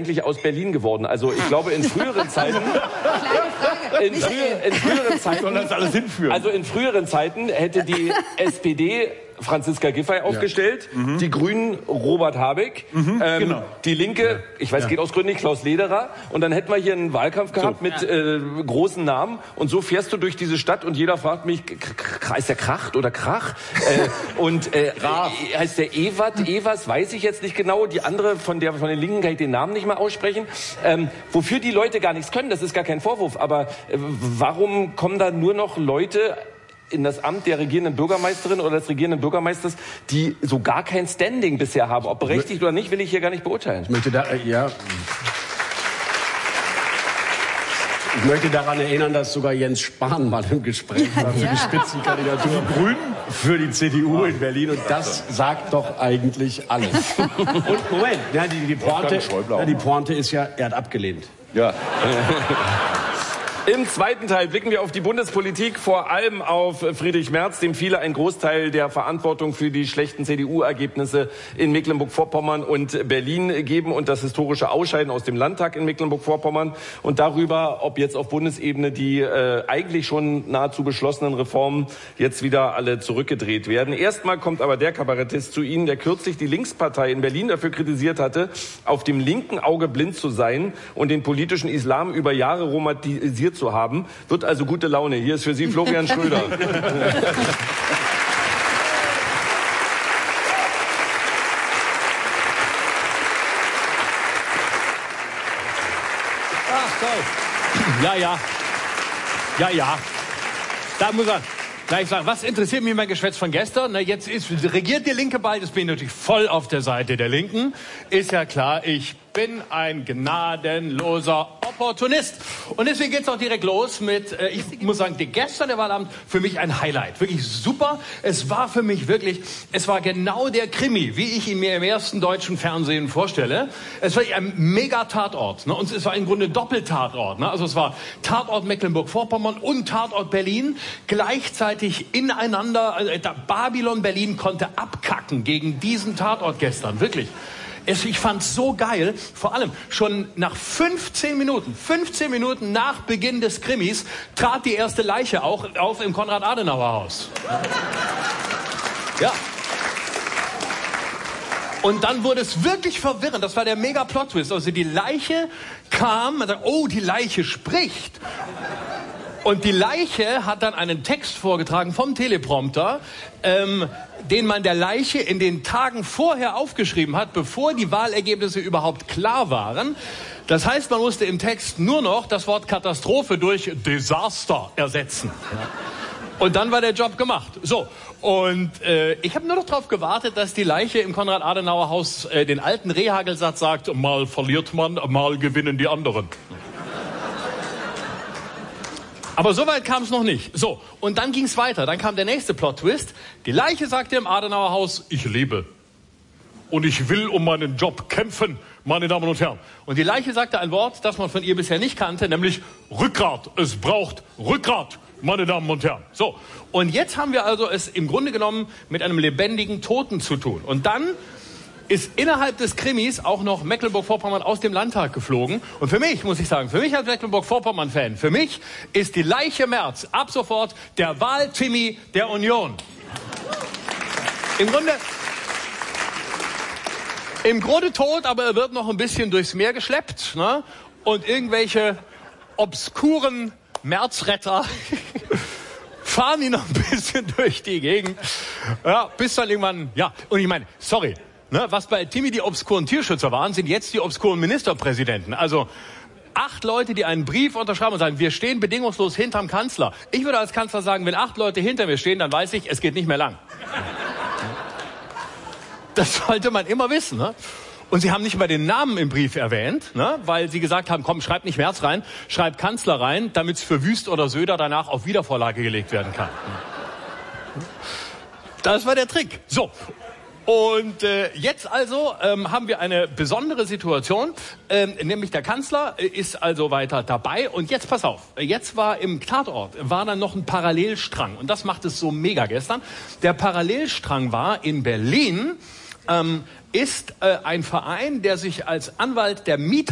eigentlich aus Berlin geworden? Also ich glaube, in früheren Zeiten... In früheren Zeiten... Soll das alles hinführen? Also in früheren Zeiten hätte die SPD Franziska Giffey aufgestellt, die Grünen Robert Habeck, genau. die Linke, ich weiß, geht aus Gründen nicht, Klaus Lederer. Und dann hätten wir hier einen Wahlkampf gehabt mit großen Namen. Und so fährst du durch diese Stadt und jeder fragt mich, heißt der Kracht oder Krach? Heißt der Evers, weiß ich jetzt nicht genau. Die andere, von den Linken kann ich den Namen nicht mal aussprechen. Wofür die Leute gar nichts können, das ist gar kein Vorwurf. Aber warum kommen da nur noch Leute in das Amt der regierenden Bürgermeisterin oder des regierenden Bürgermeisters, die so gar kein Standing bisher haben? Ob berechtigt oder nicht, will ich hier gar nicht beurteilen. Ich möchte daran erinnern, dass sogar Jens Spahn mal im Gespräch war für die Spitzenkandidatur Grünen für die CDU in Berlin. Und das sagt doch eigentlich alles. Und Moment, die Pointe ist ja, er hat abgelehnt. Ja. Im zweiten Teil blicken wir auf die Bundespolitik, vor allem auf Friedrich Merz, dem viele einen Großteil der Verantwortung für die schlechten CDU-Ergebnisse in Mecklenburg-Vorpommern und Berlin geben und das historische Ausscheiden aus dem Landtag in Mecklenburg-Vorpommern und darüber, ob jetzt auf Bundesebene die eigentlich schon nahezu beschlossenen Reformen jetzt wieder alle zurückgedreht werden. Erstmal kommt aber der Kabarettist zu Ihnen, der kürzlich die Linkspartei in Berlin dafür kritisiert hatte, auf dem linken Auge blind zu sein und den politischen Islam über Jahre romantisiert zu haben, wird also gute Laune. Hier ist für Sie Florian Schröder. Ach, toll. Ja. Da muss er gleich sagen, was interessiert mich mein Geschwätz von gestern? Na, jetzt regiert die Linke bald, jetzt bin ich natürlich voll auf der Seite der Linken. Ist ja klar, ich bin ein gnadenloser Opportunist. Und deswegen geht's auch direkt los mit, ich muss sagen, gestern der Wahlabend für mich ein Highlight. Wirklich super. Es war für mich wirklich, es war genau der Krimi, wie ich ihn mir im ersten deutschen Fernsehen vorstelle. Es war ein Mega-Tatort. Ne? Und es war im Grunde Doppeltatort. Ne? Also es war Tatort Mecklenburg-Vorpommern und Tatort Berlin gleichzeitig ineinander. Also Babylon Berlin konnte abkacken gegen diesen Tatort gestern. Wirklich. Ich fand's so geil, vor allem schon nach 15 Minuten nach Beginn des Krimis trat die erste Leiche auch auf im Konrad-Adenauer-Haus. Ja. Und dann wurde es wirklich verwirrend, das war der Mega-Plot-Twist. Also die Leiche kam, man sagt, oh, die Leiche spricht. Und die Leiche hat dann einen Text vorgetragen vom Teleprompter, den man der Leiche in den Tagen vorher aufgeschrieben hat, bevor die Wahlergebnisse überhaupt klar waren. Das heißt, man musste im Text nur noch das Wort Katastrophe durch Desaster ersetzen. Und dann war der Job gemacht. So, und ich habe nur noch darauf gewartet, dass die Leiche im Konrad-Adenauer-Haus den alten Rehagelsatz sagt, mal verliert man, mal gewinnen die anderen. Aber so weit kam es noch nicht. So, und dann ging es weiter. Dann kam der nächste Plot-Twist. Die Leiche sagte im Adenauerhaus, ich lebe. Und ich will um meinen Job kämpfen, meine Damen und Herren. Und die Leiche sagte ein Wort, das man von ihr bisher nicht kannte, nämlich Rückgrat. Es braucht Rückgrat, meine Damen und Herren. So, und jetzt haben wir also es im Grunde genommen mit einem lebendigen Toten zu tun. Und dann ist innerhalb des Krimis auch noch Mecklenburg-Vorpommern aus dem Landtag geflogen. Und für mich, muss ich sagen, für mich als Mecklenburg-Vorpommern-Fan, für mich ist die Leiche Merz ab sofort der Wahl-Timmy der Union. Im Grunde tot, aber er wird noch ein bisschen durchs Meer geschleppt. Ne? Und irgendwelche obskuren Märzretter fahren ihn noch ein bisschen durch die Gegend. Ja, bis dann irgendwann, ja, und ich meine, sorry, ne, was bei Timmy die obskuren Tierschützer waren, sind jetzt die obskuren Ministerpräsidenten. Also 8 Leute, die einen Brief unterschreiben und sagen, wir stehen bedingungslos hinterm Kanzler. Ich würde als Kanzler sagen, wenn 8 Leute hinter mir stehen, dann weiß ich, es geht nicht mehr lang. Das sollte man immer wissen. Ne? Und sie haben nicht mal den Namen im Brief erwähnt, ne? Weil sie gesagt haben, komm, schreib nicht Merz rein, schreib Kanzler rein, damit es für Wüst oder Söder danach auf Wiedervorlage gelegt werden kann. Das war der Trick. So. Und jetzt also haben wir eine besondere Situation, nämlich der Kanzler ist also weiter dabei. Und jetzt pass auf, jetzt war im Tatort, war dann noch ein Parallelstrang. Und das macht es so mega gestern. Der Parallelstrang war in Berlin, ist ein Verein, der sich als Anwalt der Mieter